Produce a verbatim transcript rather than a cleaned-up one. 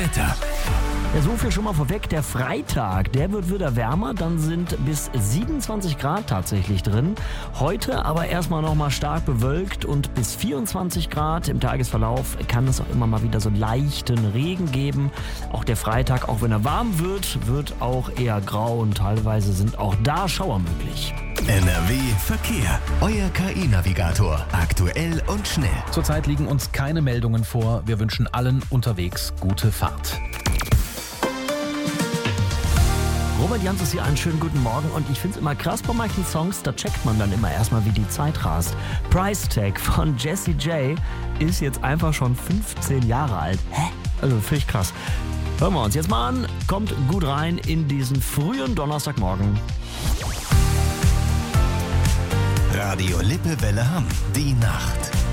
Wetter. Ja, so viel schon mal vorweg. Der Freitag, der wird wieder wärmer. Dann sind bis siebenundzwanzig Grad tatsächlich drin. Heute aber erstmal nochmal stark bewölkt und bis vierundzwanzig Grad. Im Tagesverlauf kann es auch immer mal wieder so leichten Regen geben. Auch der Freitag, auch wenn er warm wird, wird auch eher grau und teilweise sind auch da Schauer möglich. N R W Verkehr. Euer K I-Navigator. Aktuell und schnell. Zurzeit liegen uns keine Meldungen vor. Wir wünschen allen unterwegs gute Fahrt. Robert Janzus hier, einen schönen guten Morgen und ich finde es immer krass bei manchen Songs, da checkt man dann immer erstmal, wie die Zeit rast. Price Tag von Jessie J ist jetzt einfach schon fünfzehn Jahre alt. Hä? Also finde ich krass. Hören wir uns jetzt mal an, kommt gut rein in diesen frühen Donnerstagmorgen. Radio Lippewelle Hamm, die Nacht.